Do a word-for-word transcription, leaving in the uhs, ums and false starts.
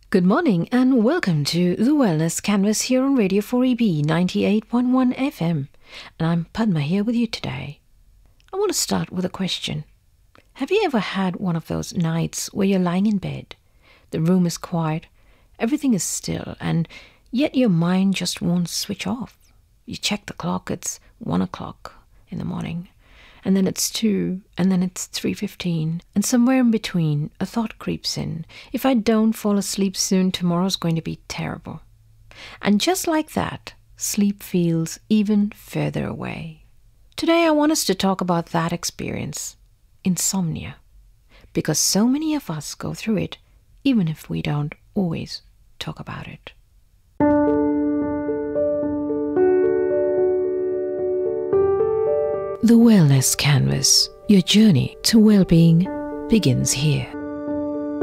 Good morning and welcome to the Wellness Canvas here on Radio four E B ninety-eight point one F M. And I'm Padma here with you today. I want to start with a question. Have you ever had one of those nights where you're lying in bed, the room is quiet, everything is still, and yet your mind just won't switch off? You check the clock, it's one o'clock in the morning, and then it's two, and then it's three fifteen, and somewhere in between, a thought creeps in. If I don't fall asleep soon, tomorrow's going to be terrible. And just like that, sleep feels even further away. Today I want us to talk about that experience, insomnia, because so many of us go through it, even if we don't always talk about it. The Wellness Canvas, your journey to well-being, begins here.